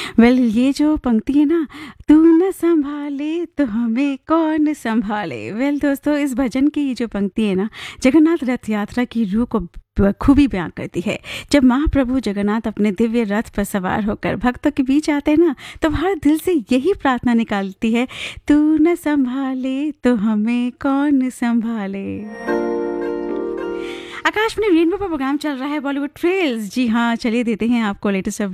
ये जो पंक्ति है ना, तू न संभाले तो हमें कौन संभाले। दोस्तों, इस भजन की ये जो पंक्ति है ना, जगन्नाथ रथ यात्रा की रूह को खूबी बयां करती है। जब महाप्रभु जगन्नाथ अपने दिव्य रथ पर सवार होकर भक्तों के बीच आते हैं ना, तो हर दिल से यही प्रार्थना निकालती है, तू न संभाले तो हमें कौन संभाले। आकाशवाणी रेनबो पर प्रोग्राम चल रहा है बॉलीवुड ट्रेल्स। जी हाँ, चलिए देते हैं आपको लेटेस्ट